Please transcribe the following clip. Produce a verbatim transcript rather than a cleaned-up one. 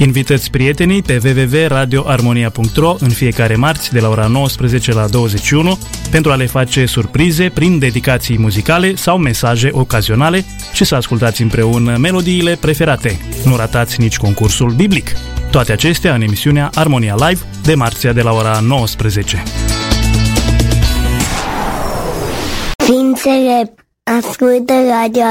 Invitați prietenii pe w w w punct radio armonia punct r o în fiecare marți de la ora nouăsprezece la douăzeci și unu pentru a le face surprize prin dedicații muzicale sau mesaje ocazionale și să ascultați împreună melodiile preferate. Nu ratați nici concursul biblic. Toate acestea în emisiunea Armonia Live de marțea de la ora nouăsprezece. Ființele ascultă Radio